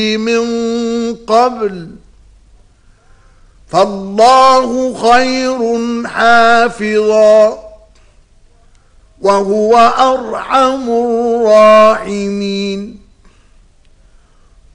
من قبل فالله خير حافظا وهو أرحم الراحمين.